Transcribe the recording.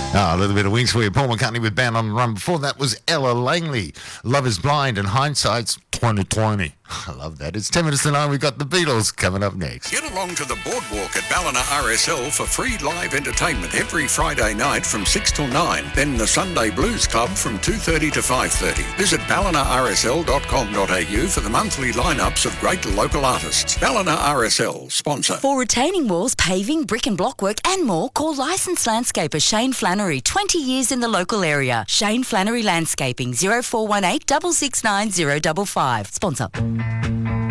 A little bit of Wings for you. Paul McCartney with Band on the Run. Before that was Ella Langley. Love is Blind and Hindsight's 2020. I love that. It's 10 minutes to 9. We've got the Beatles coming up next. Get along to the Boardwalk at Ballina RSL for free live entertainment every Friday night from 6 till 9. Then the Sunday Blues Club from 2:30 to 5:30. Visit ballinarsl.com.au for the monthly lineups of great local artists. Ballina RSL, sponsor. For retaining walls, paving, brick and block work and more, call licensed landscaper Shane Flannery, 20 years in the local area. Shane Flannery Landscaping, 0418 669 055. Sponsor.